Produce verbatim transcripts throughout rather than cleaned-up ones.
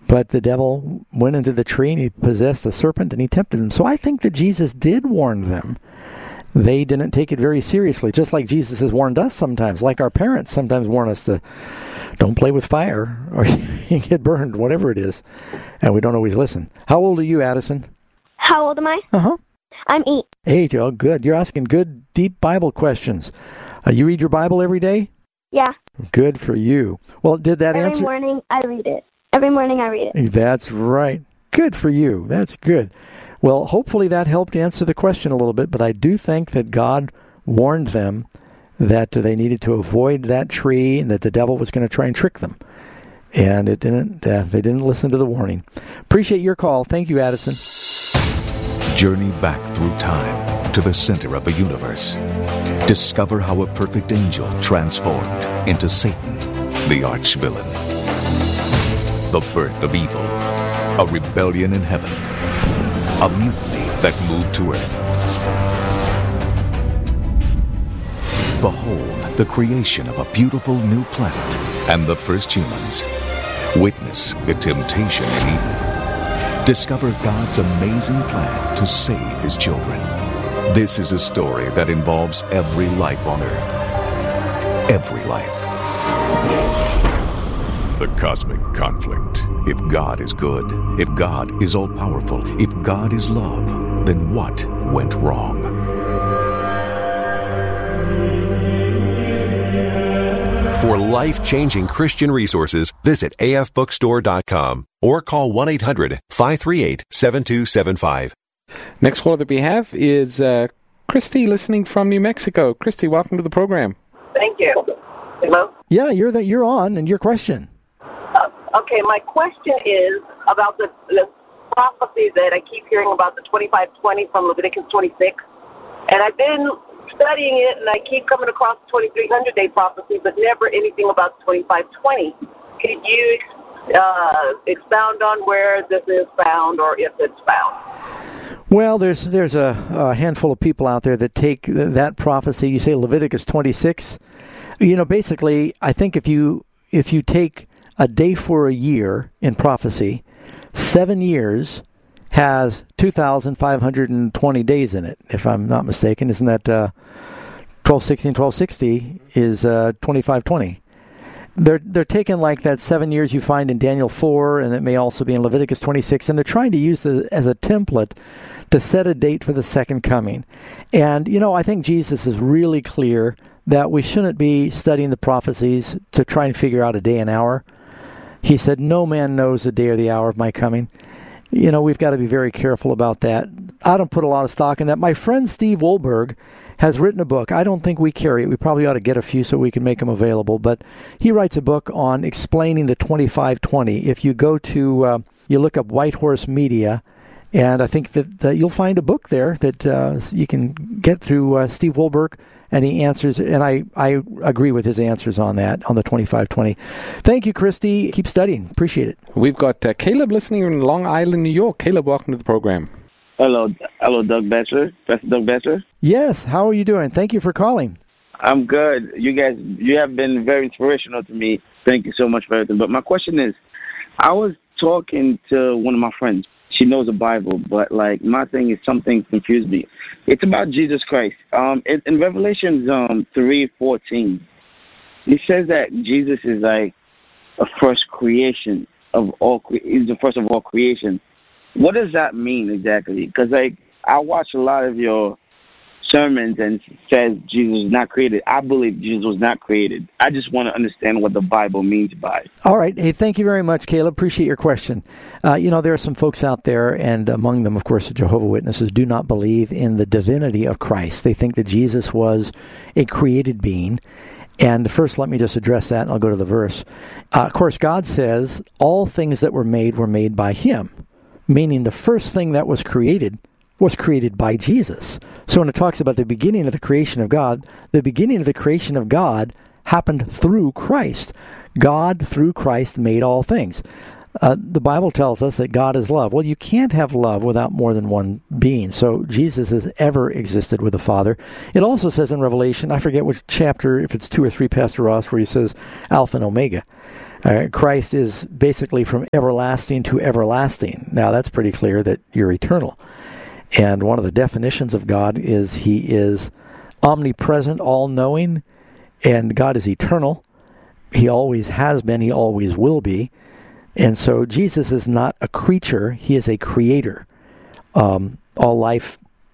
But the devil went into the tree and he possessed the serpent and he tempted him. So I think that Jesus did warn them. They didn't take it very seriously, just like Jesus has warned us sometimes, like our parents sometimes warn us to don't play with fire or you get burned, whatever it is. And we don't always listen. How old are you, Addison? How old am I? Uh-huh. I'm eight. Eight, oh, good. You're asking good, deep Bible questions. Uh, you read your Bible every day? Yeah. Good for you. Well, did that Every answer? Every morning I read it. Every morning I read it. That's right. Good for you. That's good. Well, hopefully that helped answer the question a little bit, but I do think that God warned them that they needed to avoid that tree and that the devil was going to try and trick them. And it didn't. Uh, they didn't listen to the warning. Appreciate your call. Thank you, Addison. Journey back through time to the center of the universe. Discover how a perfect angel transformed into Satan, the arch-villain. The birth of evil, a rebellion in heaven, a mutiny that moved to earth. Behold the creation of a beautiful new planet and the first humans. Witness the temptation in Eden. Discover God's amazing plan to save His children. This is a story that involves every life on earth. Every life. The cosmic conflict. If God is good, if God is all-powerful, if God is love, then what went wrong? For life-changing Christian resources, visit a f bookstore dot com or call one eight hundred five three eight seven two seven five. Next caller that we have is uh, Christy, listening from New Mexico. Christy, welcome to the program. Thank you. Hello? Yeah, you're the, you're on, and your question. Uh, okay, my question is about the, the prophecy that I keep hearing about, the twenty-five twenty from Leviticus twenty-six. And I've been studying it, and I keep coming across the twenty-three hundred day prophecy, but never anything about the twenty-five twenty. Could you uh, expound on where this is found, or if it's found? Well, there's there's a, a handful of people out there that take that prophecy. You say Leviticus twenty-six. You know, basically, I think if you if you take a day for a year in prophecy, seven years has two thousand five hundred twenty days in it, if I'm not mistaken. Isn't that uh, twelve sixteen, twelve sixty is uh, twenty-five twenty? They're they're taking like that seven years you find in Daniel four, and it may also be in Leviticus twenty-six, and they're trying to use it as a template to set a date for the second coming. And, you know, I think Jesus is really clear that we shouldn't be studying the prophecies to try and figure out a day and hour. He said, no man knows the day or the hour of my coming. You know, we've got to be very careful about that. I don't put a lot of stock in that. My friend Steve Wohlberg has written a book. I don't think we carry it. We probably ought to get a few so we can make them available. But he writes a book on explaining the twenty-five twenty. If you go to, uh, you look up White Horse Media, and I think that, that you'll find a book there that uh, you can get through uh, Steve Wohlberg, and he answers, and I, I agree with his answers on that, on the twenty-five twenty. Thank you, Christy. Keep studying. Appreciate it. We've got uh, Caleb listening in Long Island, New York. Caleb, welcome to the program. Hello, hello, Doug Batchelor, Pastor Doug Batchelor. Yes, how are you doing? Thank you for calling. I'm good. You guys, you have been very inspirational to me. Thank you so much for everything. But my question is, I was talking to one of my friends. She knows the Bible, but like my thing is something confused me. It's about Jesus Christ. Um, in, in Revelations um three fourteen, it says that Jesus is like a first creation of all. He's the first of all creation. What does that mean exactly? Because like I watch a lot of your sermons and it says Jesus was not created. I believe Jesus was not created. I just want to understand what the Bible means by it. All right. Hey, thank you very much, Caleb. Appreciate your question. Uh, you know, there are some folks out there, and among them, of course, the Jehovah's Witnesses do not believe in the divinity of Christ. They think that Jesus was a created being. And first, let me just address that, and I'll go to the verse. Uh, of course, God says all things that were made were made by Him, meaning the first thing that was created was created by Jesus. So when it talks about the beginning of the creation of God, the beginning of the creation of God happened through Christ. God, through Christ, made all things. Uh, the Bible tells us that God is love. Well, you can't have love without more than one being. So Jesus has ever existed with the Father. It also says in Revelation, I forget which chapter, if it's two or three, Pastor Ross, where he says Alpha and Omega. Uh, Christ is basically from everlasting to everlasting. Now, that's pretty clear that you're eternal. And one of the definitions of God is he is omnipresent, all-knowing, and God is eternal. He always has been, he always will be. And so Jesus is not a creature, he is a creator. Um, all life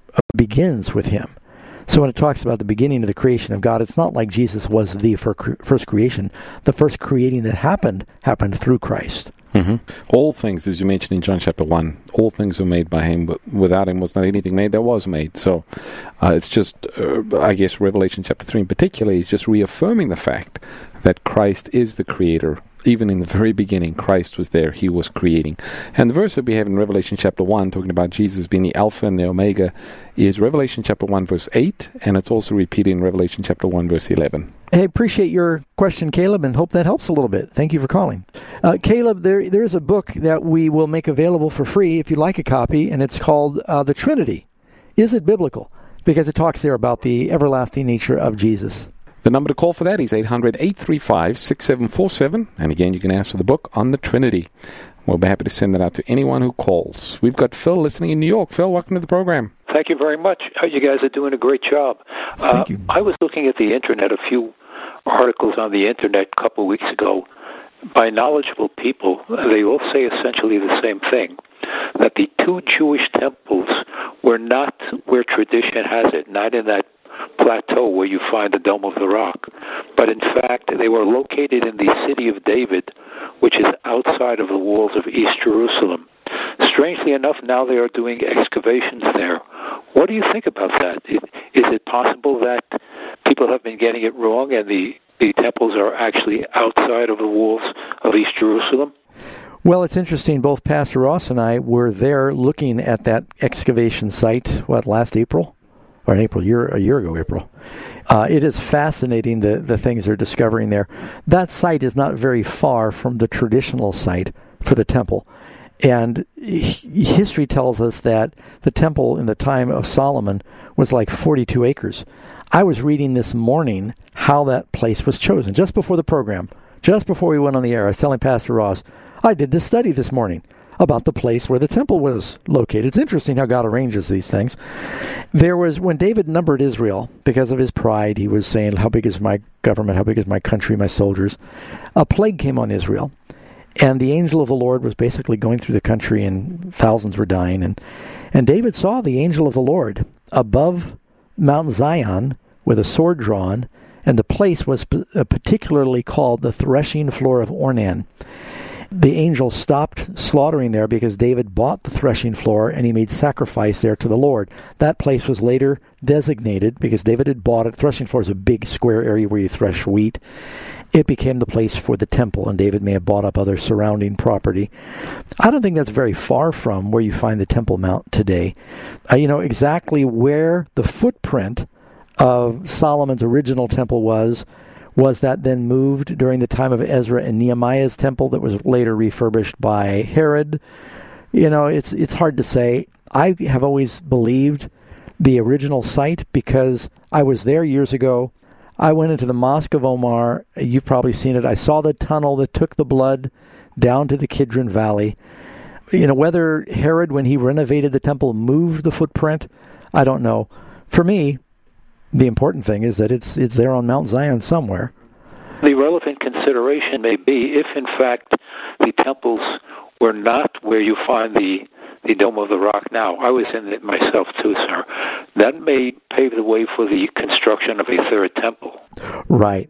begins with him. So when it talks about the beginning of the creation of God, it's not like Jesus was the first creation. The first creating that happened, happened through Christ. Mm-hmm. All things, as you mentioned in John chapter one, all things were made by him, but without him was not anything made that was made. So uh, it's just, uh, I guess, Revelation chapter three in particular is just reaffirming the fact that Christ is the creator. Even in the very beginning, Christ was there. He was creating. And the verse that we have in Revelation chapter one, talking about Jesus being the Alpha and the Omega, is Revelation chapter one, verse eight, and it's also repeated in Revelation chapter one, verse eleven. Hey, appreciate your question, Caleb, and hope that helps a little bit. Thank you for calling. Uh, Caleb, there there is a book that we will make available for free if you'd like a copy, and it's called uh, The Trinity. Is it biblical? Because it talks there about the everlasting nature of Jesus. The number to call for that is eight hundred, eight three five, six seven four seven. And again, you can ask for the book on the Trinity. We'll be happy to send that out to anyone who calls. We've got Phil listening in New York. Phil, welcome to the program. Thank you very much. You guys are doing a great job. Thank uh, you. I was looking at the Internet, a few articles on the Internet a couple of weeks ago by knowledgeable people. They all say essentially the same thing, that the two Jewish temples were not where tradition has it, not in that plateau where you find the Dome of the Rock, but in fact they were located in the city of David, which is outside of the walls of East Jerusalem. Strangely enough, now they are doing excavations there. What do you think about that? Is it possible that people have been getting it wrong and the, the temples are actually outside of the walls of East Jerusalem? Well, it's interesting. Both Pastor Ross and I were there looking at that excavation site, what, last April? Or in April, year, a year ago, April. Uh, it is fascinating, the, the things they're discovering there. That site is not very far from the traditional site for the temple. And history tells us that the temple in the time of Solomon was like forty-two acres. I was reading this morning how that place was chosen, just before the program, just before we went on the air. I was telling Pastor Ross, I did this study this morning about the place where the temple was located. It's interesting how God arranges these things. There was, when David numbered Israel, because of his pride, he was saying, how big is my government, how big is my country, my soldiers? A plague came on Israel, and the angel of the Lord was basically going through the country, and thousands were dying. And, and David saw the angel of the Lord above Mount Zion with a sword drawn, and the place was particularly called the threshing floor of Ornan. The angel stopped slaughtering there because David bought the threshing floor and he made sacrifice there to the Lord. That place was later designated, because David had bought it. Threshing floor is a big square area where you thresh wheat. It became the place for the temple, and David may have bought up other surrounding property. I don't think that's very far from where you find the Temple Mount today. Uh, you know, exactly where the footprint of Solomon's original temple was, was that then moved during the time of Ezra and Nehemiah's temple that was later refurbished by Herod. You know, it's it's hard to say. I have always believed the original site because I was there years ago. I went into the Mosque of Omar. You've probably seen it. I saw the tunnel that took the blood down to the Kidron Valley. You know, whether Herod, when he renovated the temple, moved the footprint, I don't know. For me, the important thing is that it's it's there on Mount Zion somewhere. The relevant consideration may be if, in fact, the temples were not where you find the, the Dome of the Rock now. I was in it myself too, sir. That may pave the way for the construction of a third temple. Right.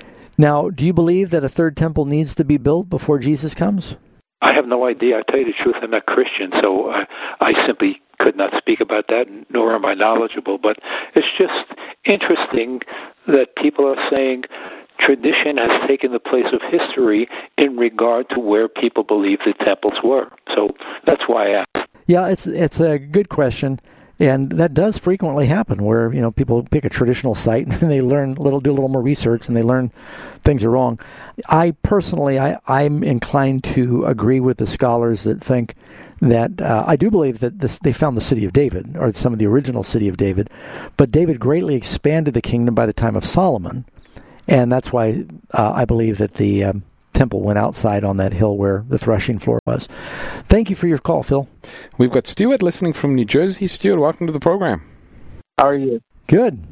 Now, do you believe that a third temple needs to be built before Jesus comes? I have no idea. I tell you the truth, I'm not Christian, so I, I simply could not speak about that, nor am I knowledgeable. But it's just interesting that people are saying tradition has taken the place of history in regard to where people believe the temples were. So that's why I asked. Yeah, it's it's a good question. And that does frequently happen, where, you know, people pick a traditional site and they learn little, do a little more research, and they learn things are wrong. I personally, I, I'm inclined to agree with the scholars that think that uh, I do believe that this, they found the city of David, or some of the original city of David, but David greatly expanded the kingdom by the time of Solomon, and that's why uh, I believe that the um, temple went outside on that hill where the threshing floor was. Thank you for your call, Phil. We've got Stuart listening from New Jersey. Stuart, welcome to the program. How are you? Good.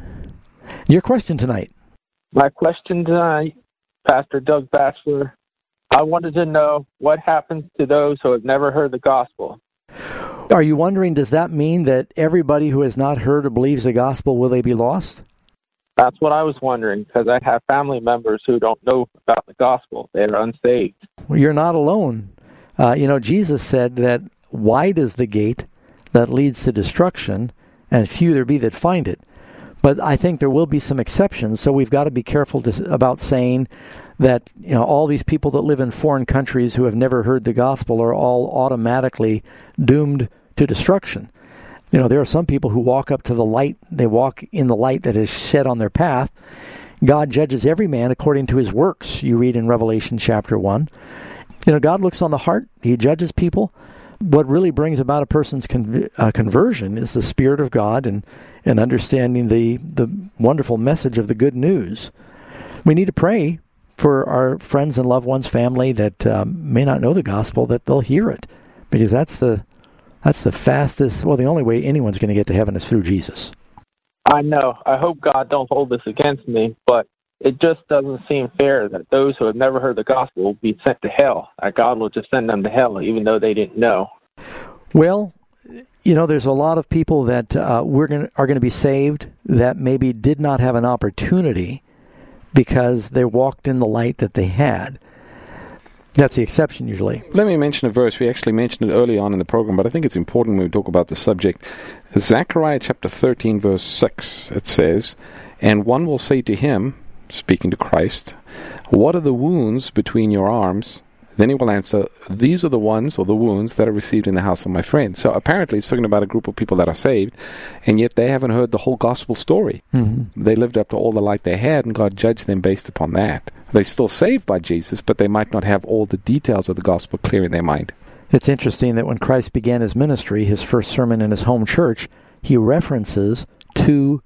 Your question tonight. My question tonight, Pastor Doug Batchelor, I wanted to know what happens to those who have never heard the gospel. Are you wondering, does that mean that everybody who has not heard or believes the gospel, will they be lost? That's what I was wondering, because I have family members who don't know about the gospel. They are unsaved. Well, you're not alone. Uh, you know, Jesus said that wide is the gate that leads to destruction, and few there be that find it. But I think there will be some exceptions, so we've got to be careful to, about saying that, you know, all these people that live in foreign countries who have never heard the gospel are all automatically doomed to destruction. You know, there are some people who walk up to the light, they walk in the light that is shed on their path. God judges every man according to his works, you read in Revelation chapter one. You know, God looks on the heart, he judges people. What really brings about a person's con- uh, conversion is the Spirit of God and, and understanding the, the wonderful message of the good news. We need to pray for our friends and loved ones, family that um, may not know the gospel, that they'll hear it. Because that's the that's the fastest, well, the only way anyone's going to get to heaven is through Jesus. I know. I hope God don't hold this against me, but it just doesn't seem fair that those who have never heard the gospel will be sent to hell. That God will just send them to hell, even though they didn't know. Well, you know, there's a lot of people that uh, we're going are going to be saved that maybe did not have an opportunity because they walked in the light that they had. That's the exception usually. Let me mention a verse. We actually mentioned it early on in the program, but I think it's important when we talk about the subject. Zechariah chapter thirteen, verse six, it says, "And one will say to him," speaking to Christ, "What are the wounds between your arms?" Then he will answer, "These are the ones or the wounds that are received in the house of my friend." So apparently it's talking about a group of people that are saved, and yet they haven't heard the whole gospel story. Mm-hmm. They lived up to all the light they had, and God judged them based upon that. They're still saved by Jesus, but they might not have all the details of the gospel clear in their mind. It's interesting that when Christ began his ministry, his first sermon in his home church, he references two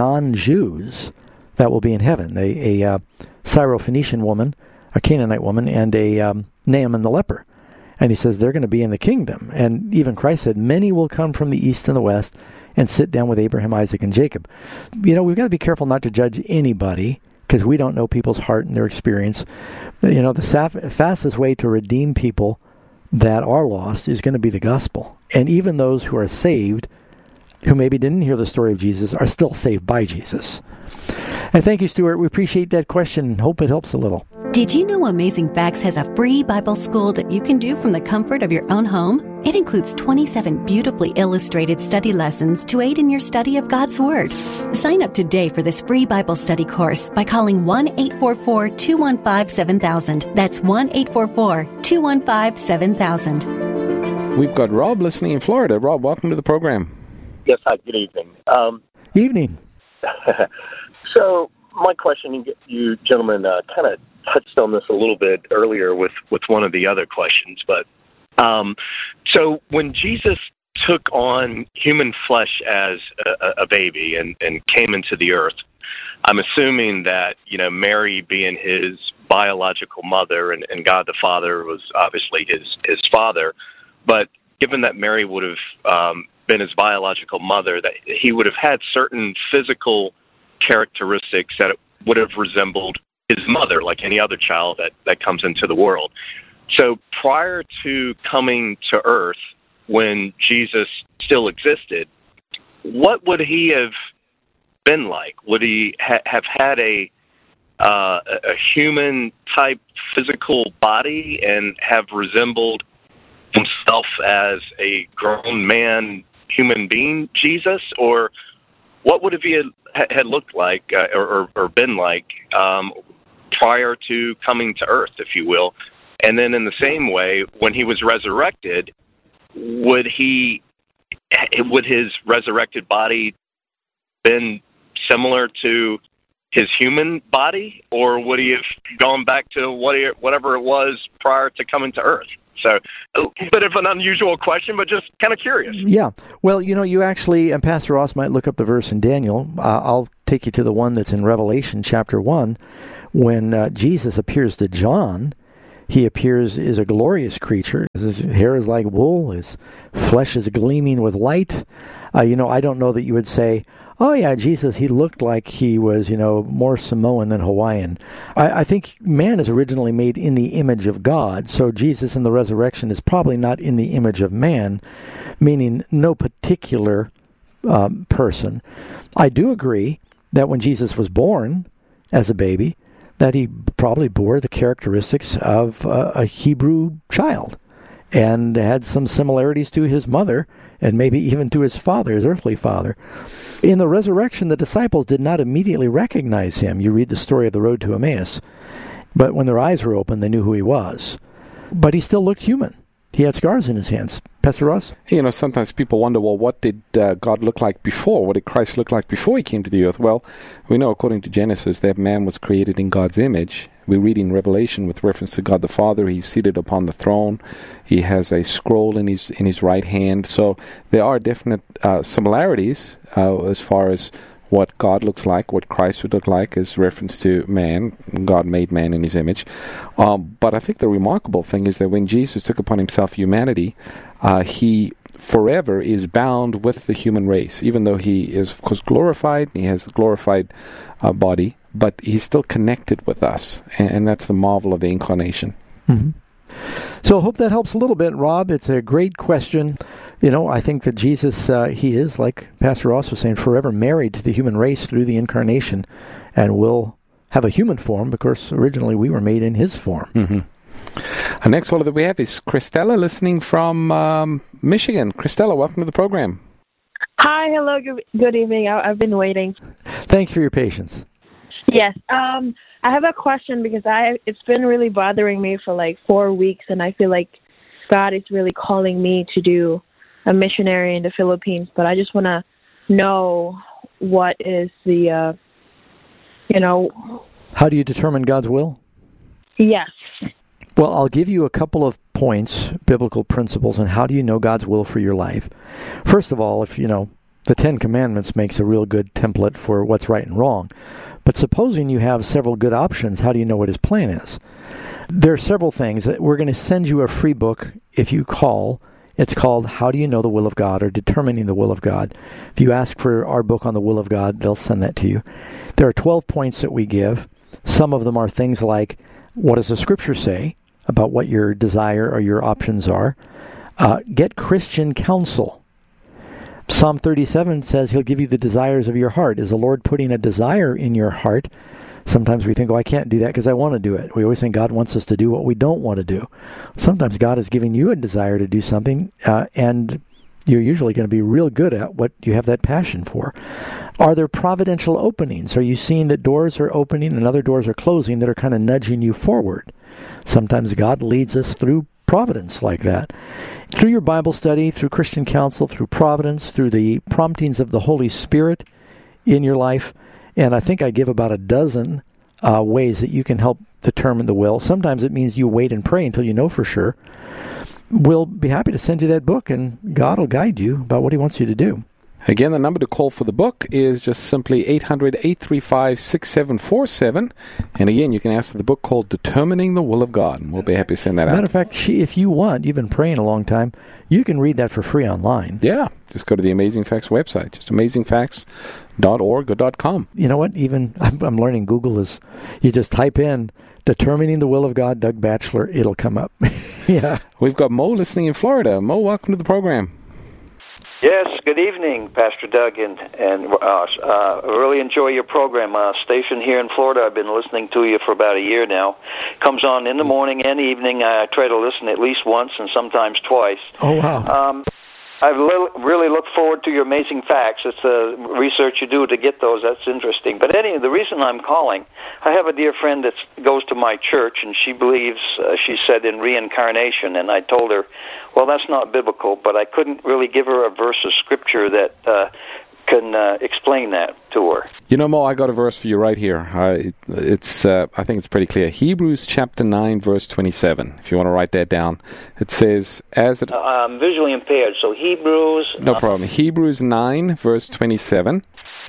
non-Jews that will be in heaven, a, a uh, Syrophoenician woman, a Canaanite woman, and a um, Naaman the leper. And he says they're going to be in the kingdom. And even Christ said, many will come from the east and the west and sit down with Abraham, Isaac, and Jacob. You know, we've got to be careful not to judge anybody because we don't know people's heart and their experience. You know, the saf- fastest way to redeem people that are lost is going to be the gospel. And even those who are saved, who maybe didn't hear the story of Jesus, are still saved by Jesus. And thank you, Stuart. We appreciate that question. Hope it helps a little. Did you know Amazing Facts has a free Bible school that you can do from the comfort of your own home? It includes twenty-seven beautifully illustrated study lessons to aid in your study of God's Word. Sign up today for this free Bible study course by calling one eight four four, two one five, seven thousand. That's one eight four four, two one five, seven thousand. We've got Rob listening in Florida. Rob, welcome to the program. Yes, hi, good evening. Um, evening. So my question, you gentlemen uh, kind of touched on this a little bit earlier with, with one of the other questions, but um, so when Jesus took on human flesh as a, a baby and, and came into the earth, I'm assuming that, you know, Mary being his biological mother and, and God the Father was obviously his, his father, but given that Mary would have um, been his biological mother, that he would have had certain physical characteristics that would have resembled his mother, like any other child that, that comes into the world. So prior to coming to earth, when Jesus still existed, what would he have been like? Would he ha- have had a uh, a human-type physical body and have resembled himself as a grown man, human being, Jesus? Or what would he have had looked like uh, or, or been like um, prior to coming to earth, if you will? And then in the same way, when he was resurrected, would he, would his resurrected body been similar to his human body, or would he have gone back to what he, whatever it was prior to coming to earth? So a bit of an unusual question, but just kind of curious. Yeah. Well, you know, you actually, and Pastor Ross might look up the verse in Daniel. Uh, I'll take you to the one that's in Revelation chapter one, when uh, Jesus appears to John, He appears as a glorious creature. His hair is like wool. His flesh is gleaming with light. Uh, you know, I don't know that you would say, oh, yeah, Jesus, he looked like he was, you know, more Samoan than Hawaiian. I, I think man is originally made in the image of God, so Jesus in the resurrection is probably not in the image of man, meaning no particular um, person. I do agree that when Jesus was born as a baby, that he probably bore the characteristics of uh, a Hebrew child and had some similarities to his mother and maybe even to his father, his earthly father. In the resurrection, the disciples did not immediately recognize him. You read the story of the road to Emmaus. But when their eyes were open, they knew who he was. But he still looked human. He had scars in his hands. Pastor Ross? You know, sometimes people wonder, well, what did uh, God look like before? What did Christ look like before he came to the earth? Well, we know according to Genesis that man was created in God's image. We read in Revelation with reference to God the Father, he's seated upon the throne. He has a scroll in his in his right hand. So there are definite uh, similarities uh, as far as what God looks like, what Christ would look like as reference to man. God made man in his image. Um, but I think the remarkable thing is that when Jesus took upon himself humanity, uh, he forever is bound with the human race, even though he is, of course, glorified. He has a glorified uh, body, but he's still connected with us. And, and that's the marvel of the incarnation. Mm-hmm. So I hope that helps a little bit, Rob. It's a great question. You know, I think that Jesus, uh, he is, like Pastor Ross was saying, forever married to the human race through the incarnation and will have a human form because originally we were made in his form. Mm-hmm. Our next caller that we have is Christella, listening from um, Michigan. Christella, welcome to the program. Hi, hello, good, good evening. I, I've been waiting. Thanks for your patience. Yes, um, I have a question because I it's been really bothering me for like four weeks, and I feel like God is really calling me to do a missionary in the Philippines, but I just want to know what is the, uh, you know... How do you determine God's will? Yes. Well, I'll give you a couple of points, biblical principles, on how do you know God's will for your life. First of all, if, you know, the Ten Commandments makes a real good template for what's right and wrong. But supposing you have several good options, how do you know what his plan is? There are several things. We're going to send you a free book if you call. It's called How Do You Know the Will of God, or Determining the Will of God. If you ask for our book on the will of God, they'll send that to you. There are twelve points that we give. Some of them are things like, what does the Scripture say about what your desire or your options are? Uh, get Christian counsel. Psalm thirty-seven says he'll give you the desires of your heart. Is the Lord putting a desire in your heart? Sometimes we think, oh, I can't do that because I want to do it. We always think God wants us to do what we don't want to do. Sometimes God is giving you a desire to do something, uh, and you're usually going to be real good at what you have that passion for. Are there providential openings? Are you seeing that doors are opening and other doors are closing that are kind of nudging you forward? Sometimes God leads us through providence like that. Through your Bible study, through Christian counsel, through providence, through the promptings of the Holy Spirit in your life. And I think I give about a dozen uh, ways that you can help determine the will. Sometimes it means you wait and pray until you know for sure. We'll be happy to send you that book, and God will guide you about what he wants you to do. Again, the number to call for the book is just simply eight hundred, eight three five, six seven four seven. And again, you can ask for the book called Determining the Will of God, and we'll be happy to send that Matter out. Matter of fact, she, if you want, you've been praying a long time, you can read that for free online. Yeah, just go to the Amazing Facts website, just amazing facts dot org or .com. You know what? Even I'm, I'm learning Google is, you just type in Determining the Will of God, Doug Batchelor, it'll come up. Yeah. We've got Mo listening in Florida. Mo, welcome to the program. Yes, good evening, Pastor Doug, and and uh, uh, really enjoy your program. Uh, station here in Florida, I've been listening to you for about a year now. Comes on in the morning and evening. I try to listen at least once and sometimes twice. Oh, wow. Um, I really look forward to your amazing facts. It's the research you do to get those. That's interesting. But anyway, the reason I'm calling, I have a dear friend that goes to my church, and she believes, uh, she said, in reincarnation. And I told her, well, that's not biblical, but I couldn't really give her a verse of Scripture that uh, can uh, explain that to her. You know, Mo, I got a verse for you right here. Uh, it, it's, uh, I think it's pretty clear. Hebrews chapter nine, verse twenty-seven. If you want to write that down, it says, "As it." Uh, I'm visually impaired, so Hebrews. No uh, problem. Hebrews nine, verse twenty-seven.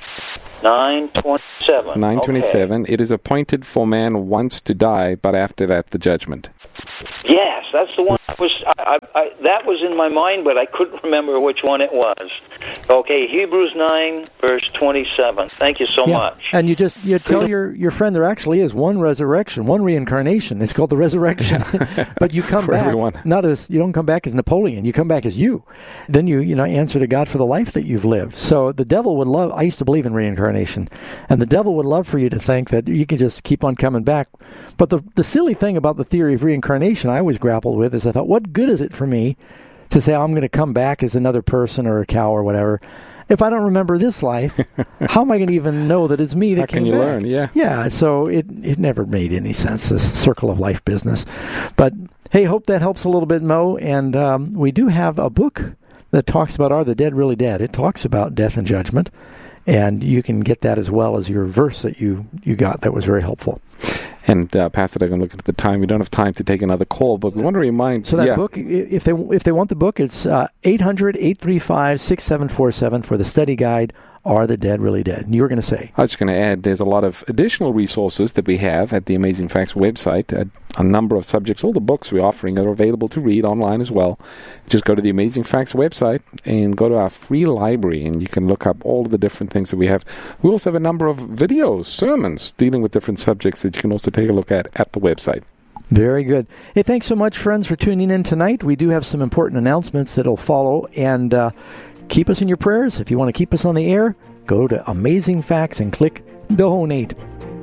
Nine twenty-seven. Nine twenty-seven. Okay. It is appointed for man once to die, but after that, the judgment. Yes, that's the one. I was I, I, I, that was in my mind, but I couldn't remember which one it was. Okay, Hebrews nine, verse twenty-seven. Thank you so yeah. much. And you just you tell your, your friend there actually is one resurrection, one reincarnation. It's called the resurrection. But you come for back everyone. not as you don't come back as Napoleon. You come back as you. Then you you know answer to God for the life that you've lived. So the devil would love. I used to believe in reincarnation, and the devil would love for you to think that you can just keep on coming back. But the the silly thing about the theory of reincarnation I always grappled with is I thought, what good is it for me to say, oh, I'm going to come back as another person or a cow or whatever? If I don't remember this life, how am I going to even know that it's me that how came can you back? learn? Yeah. Yeah, so it, it never made any sense, this circle of life business. But, hey, hope that helps a little bit, Mo. And um, we do have a book that talks about Are the Dead Really Dead? It talks about death and judgment. And you can get that as well as your verse that you, you got. That was very helpful. And uh, Pastor, I'm looking at the time. We don't have time to take another call, but we want to remind. So that yeah. book, if they if they want the book, it's uh, eight hundred, eight three five, six seven four seven for the study guide. Are the Dead Really Dead? And you were going to say? I was just going to add, there's a lot of additional resources that we have at the Amazing Facts website. A, a number of subjects, all the books we're offering are available to read online as well. Just go to the Amazing Facts website and go to our free library, and you can look up all of the different things that we have. We also have a number of videos, sermons, dealing with different subjects that you can also take a look at at the website. Very good. Hey, thanks so much, friends, for tuning in tonight. We do have some important announcements that will follow, and uh, keep us in your prayers. If you want to keep us on the air, go to Amazing Facts and click Donate.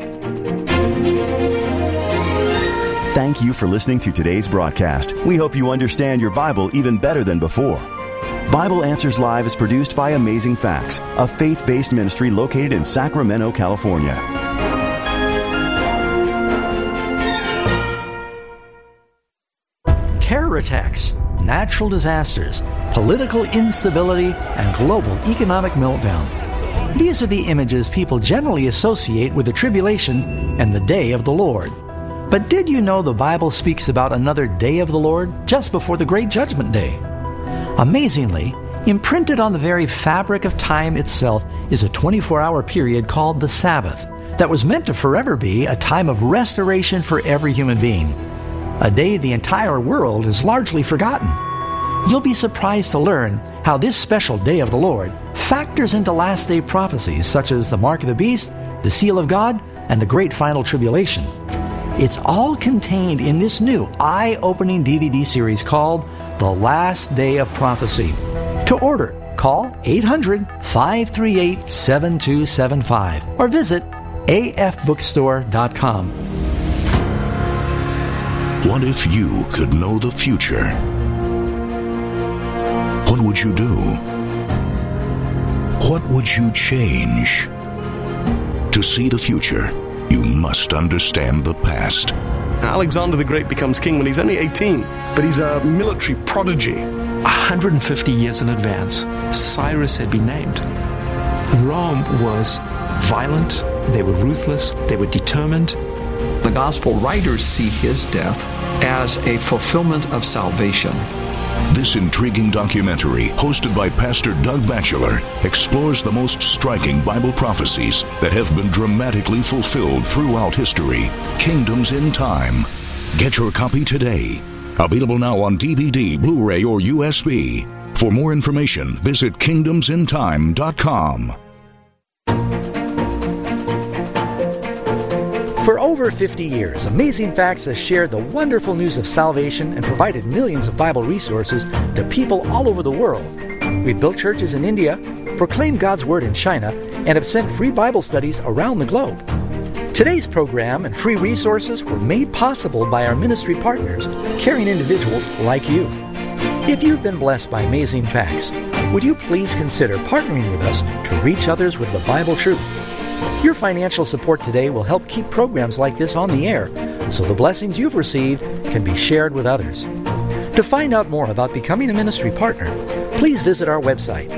Thank you for listening to today's broadcast. We hope you understand your Bible even better than before. Bible Answers Live is produced by Amazing Facts, a faith-based ministry located in Sacramento, California. Terror attacks, natural disasters, political instability, and global economic meltdown. These are the images people generally associate with the tribulation and the day of the Lord. But did you know the Bible speaks about another day of the Lord just before the Great Judgment Day? Amazingly, imprinted on the very fabric of time itself is a twenty-four hour period called the Sabbath that was meant to forever be a time of restoration for every human being. A day the entire world has largely forgotten. You'll be surprised to learn how this special day of the Lord factors into last day prophecies such as the mark of the beast, the seal of God, and the great final tribulation. It's all contained in this new eye-opening D V D series called The Last Day of Prophecy. To order, call eight hundred, five three eight, seven two seven five or visit a f bookstore dot com. What if you could know the future? What would you do? What would you change? To see the future, you must understand the past. Alexander the Great becomes king when he's only eighteen, but he's a military prodigy. one hundred fifty years in advance, Cyrus had been named. Rome was violent, they were ruthless, they were determined. The gospel writers see his death as a fulfillment of salvation. This intriguing documentary, hosted by Pastor Doug Batchelor, explores the most striking Bible prophecies that have been dramatically fulfilled throughout history. Kingdoms in Time. Get your copy today. Available now on D V D, Blu-ray, or U S B. For more information, visit kingdoms in time dot com. For over fifty years, Amazing Facts has shared the wonderful news of salvation and provided millions of Bible resources to people all over the world. We've built churches in India, proclaimed God's Word in China, and have sent free Bible studies around the globe. Today's program and free resources were made possible by our ministry partners, caring individuals like you. If you've been blessed by Amazing Facts, would you please consider partnering with us to reach others with the Bible truth? Your financial support today will help keep programs like this on the air, so the blessings you've received can be shared with others. To find out more about becoming a ministry partner, please visit our website.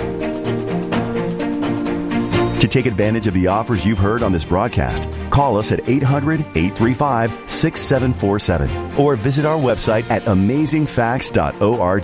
To take advantage of the offers you've heard on this broadcast, call us at eight hundred, eight three five, six seven four seven or visit our website at amazing facts dot org.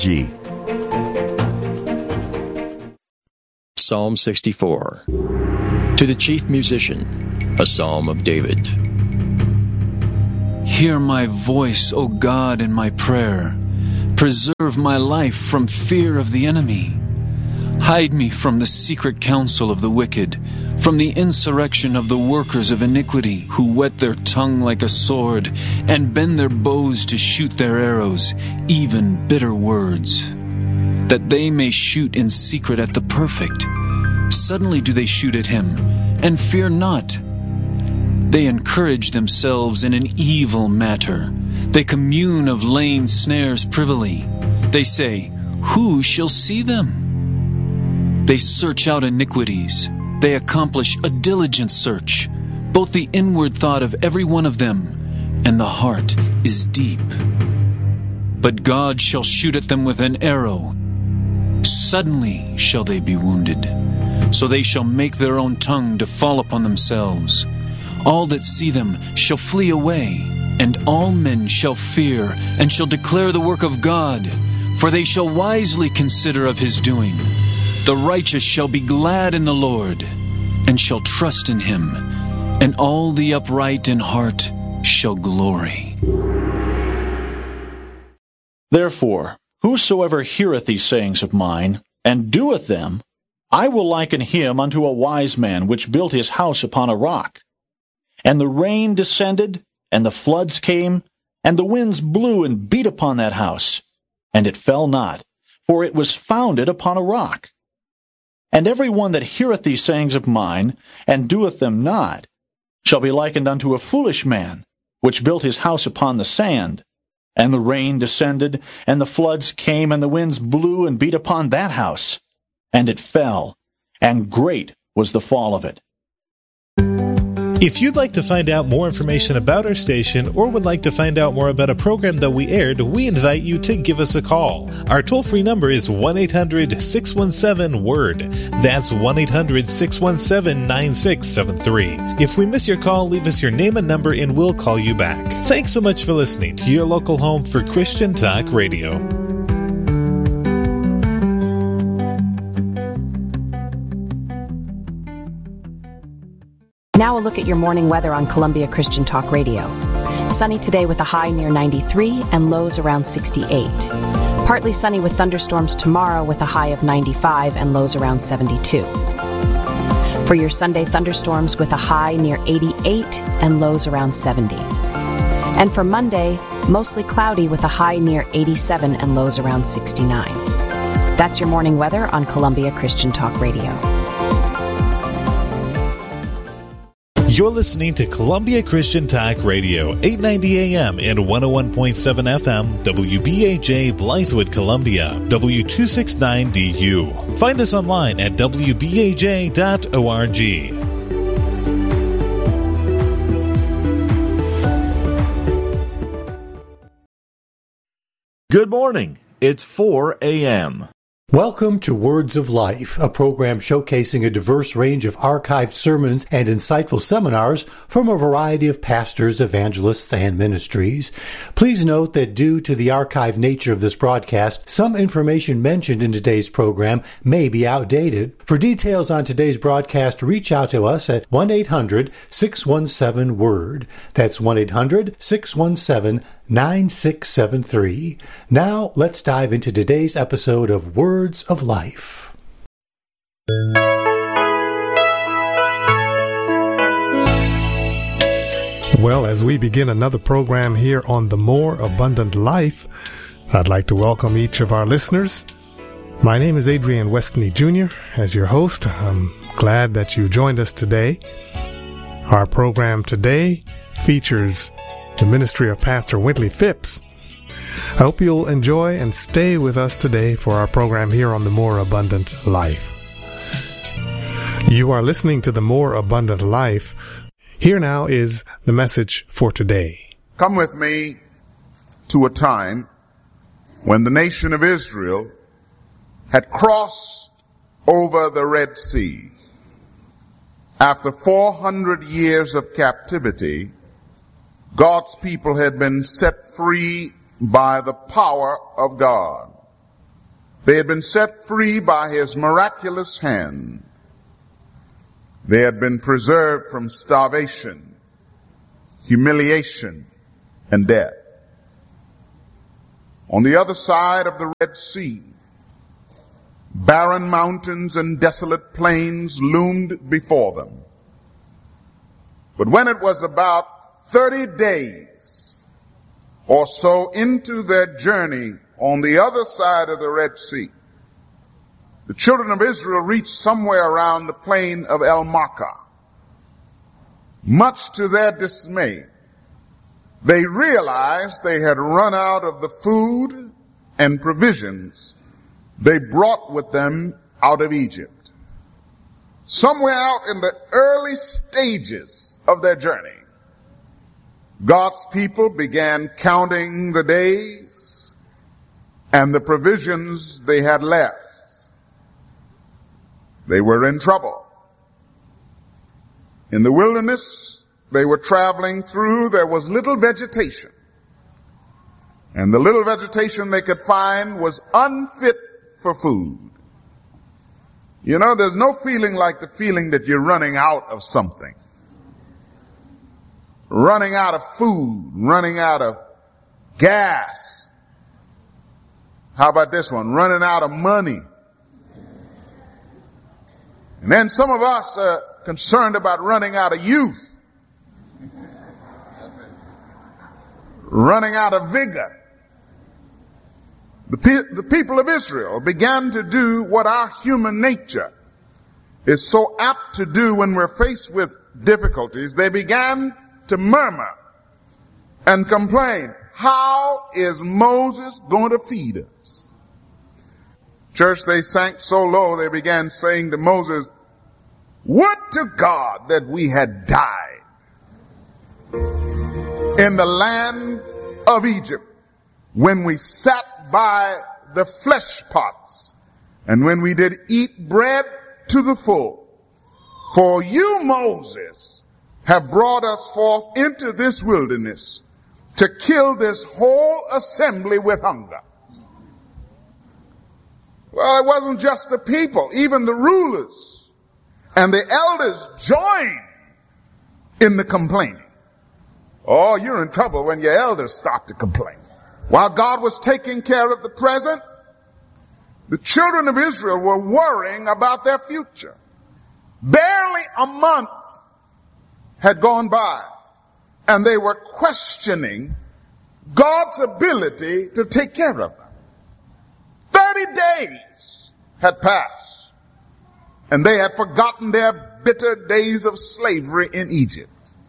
Psalm sixty-four. To the chief musician, a psalm of David. Hear my voice, O God, in my prayer. Preserve my life from fear of the enemy. Hide me from the secret counsel of the wicked, from the insurrection of the workers of iniquity, who whet their tongue like a sword, and bend their bows to shoot their arrows, even bitter words, that they may shoot in secret at the perfect. Suddenly do they shoot at him, and fear not. They encourage themselves in an evil matter. They commune of laying snares privily. They say, who shall see them? They search out iniquities. They accomplish a diligent search. Both the inward thought of every one of them and the heart is deep. But God shall shoot at them with an arrow. Suddenly shall they be wounded. So they shall make their own tongue to fall upon themselves. All that see them shall flee away, and all men shall fear, and shall declare the work of God, for they shall wisely consider of his doing. The righteous shall be glad in the Lord, and shall trust in him, and all the upright in heart shall glory. Therefore, whosoever heareth these sayings of mine, and doeth them, I will liken him unto a wise man which built his house upon a rock. And the rain descended, and the floods came, and the winds blew and beat upon that house, and it fell not, for it was founded upon a rock. And every one that heareth these sayings of mine, and doeth them not, shall be likened unto a foolish man, which built his house upon the sand. And the rain descended, and the floods came, and the winds blew and beat upon that house, and it fell, and great was the fall of it. If you'd like to find out more information about our station or would like to find out more about a program that we aired, we invite you to give us a call. Our toll-free number is one eight hundred six one seven word. That's one eight hundred six one seven nine six seven three. If we miss your call, leave us your name and number and we'll call you back. Thanks so much for listening to your local home for Christian Talk Radio. Now a look at your morning weather on Columbia Christian Talk Radio. Sunny today with a high near ninety-three and lows around sixty-eight. Partly sunny with thunderstorms tomorrow with a high of ninety-five and lows around seventy-two. For your Sunday, thunderstorms with a high near eighty-eight and lows around seventy. And for Monday, mostly cloudy with a high near eighty-seven and lows around sixty-nine. That's your morning weather on Columbia Christian Talk Radio. You're listening to Columbia Christian Talk Radio, eight ninety A M and one oh one point seven F M, W B A J, Blythewood, Columbia, W two sixty-nine D U. Find us online at w b a j dot org. Good morning. It's four A M Welcome to Words of Life, a program showcasing a diverse range of archived sermons and insightful seminars from a variety of pastors, evangelists, and ministries. Please note that due to the archived nature of this broadcast, some information mentioned in today's program may be outdated. For details on today's broadcast, reach out to us at one eight hundred six one seven word. That's one eight hundred six one seven nine six seven three. Now, let's dive into today's episode of Words of Life. Well, as we begin another program here on The More Abundant Life, I'd like to welcome each of our listeners. My name is Adrian Westney Junior As your host, I'm glad that you joined us today. Our program today features the ministry of Pastor Wintley Phipps. I hope you'll enjoy and stay with us today for our program here on The More Abundant Life. You are listening to The More Abundant Life. Here now is the message for today. Come with me to a time when the nation of Israel had crossed over the Red Sea. After four hundred years of captivity, God's people had been set free by the power of God. They had been set free by his miraculous hand. They had been preserved from starvation, humiliation, and death. On the other side of the Red Sea, barren mountains and desolate plains loomed before them. But when it was about thirty days or so into their journey on the other side of the Red Sea, the children of Israel reached somewhere around the plain of El Makkah. Much to their dismay, they realized they had run out of the food and provisions they brought with them out of Egypt. Somewhere out in the early stages of their journey, God's people began counting the days and the provisions they had left. They were in trouble. In the wilderness they were traveling through, there was little vegetation. And the little vegetation they could find was unfit for food. You know, there's no feeling like the feeling that you're running out of something. Running out of food, running out of gas. How about this one? Running out of money. And then some of us are concerned about running out of youth. Running out of vigor. The, pe- the people of Israel began to do what our human nature is so apt to do when we're faced with difficulties. They began to murmur and complain. How is Moses going to feed us? Church, they sank so low they began saying to Moses, would to God that we had died in the land of Egypt when we sat by the flesh pots and when we did eat bread to the full. For you, Moses, have brought us forth into this wilderness to kill this whole assembly with hunger. Well, it wasn't just the people, even the rulers and the elders joined in the complaining. Oh, you're in trouble when your elders start to complain. While God was taking care of the present, the children of Israel were worrying about their future. Barely a month had gone by, and they were questioning God's ability to take care of them. Thirty days had passed, and they had forgotten their bitter days of slavery in Egypt.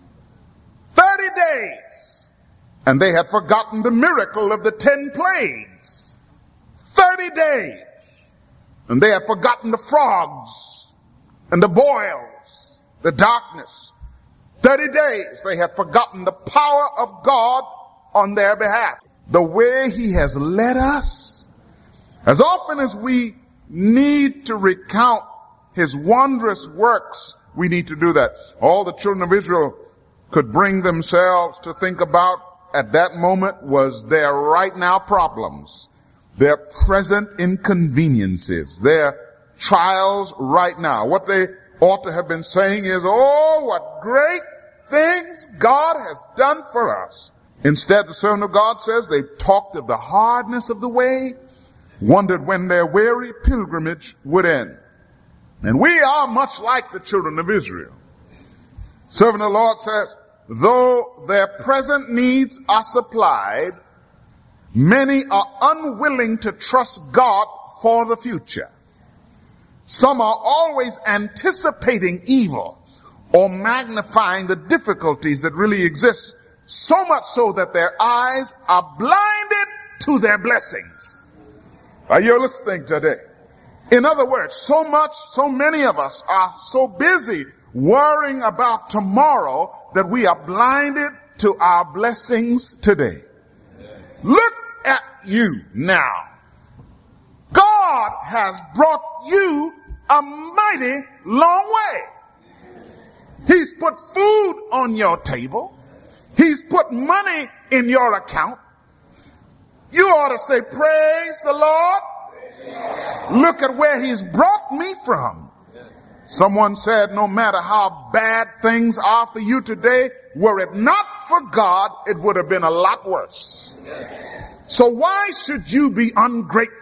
Thirty days, and they had forgotten the miracle of the ten plagues. Thirty days, and they had forgotten the frogs and the boils, the darkness. Thirty days, they had forgotten the power of God on their behalf. The way He has led us. As often as we need to recount His wondrous works, we need to do that. All the children of Israel could bring themselves to think about at that moment was their right now problems, their present inconveniences, their trials right now. What they ought to have been saying is, oh, what great things God has done for us. Instead, the servant of God says they talked of the hardness of the way, wondered when their weary pilgrimage would end. And we are much like the children of Israel. Servant of the Lord says, though their present needs are supplied, many are unwilling to trust God for the future. Some are always anticipating evil or magnifying the difficulties that really exist, so much so that their eyes are blinded to their blessings. Are you listening today? In other words, so much, so many of us are so busy worrying about tomorrow that we are blinded to our blessings today. Look at you now. God has brought you a mighty long way. He's put food on your table. He's put money in your account. You ought to say, praise the Lord. Look at where He's brought me from. Someone said, no matter how bad things are for you today, were it not for God, it would have been a lot worse. So why should you be ungrateful